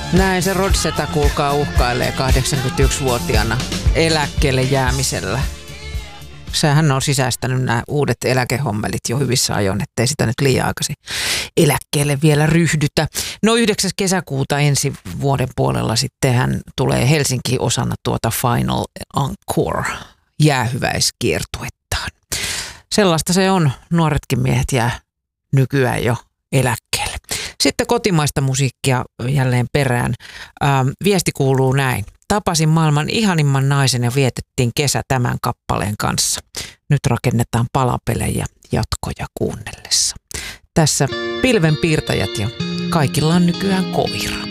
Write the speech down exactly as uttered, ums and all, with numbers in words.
Näin se Rodseta kuulkaa uhkailee kahdeksankymmentäyksivuotiaana eläkkeelle jäämisellä. Sähän on sisäistänyt nämä uudet eläkehommelit jo hyvissä ajoin, ettei sitä nyt liian aikaisin eläkkeelle vielä ryhdytä. No yhdeksäs kesäkuuta ensi vuoden puolella sitten hän tulee Helsinkiin osana tuota Final Encore jäähyväiskiertuettaan. Sellaista se on. Nuoretkin miehet jää nykyään jo eläkkeelle. Sitten kotimaista musiikkia jälleen perään. Ähm, viesti kuuluu näin. Tapasin maailman ihanimman naisen ja vietettiin kesä tämän kappaleen kanssa. Nyt rakennetaan palapelejä jatkoja kuunnellessa. Tässä pilvenpiirtäjät ja kaikilla on nykyään koira.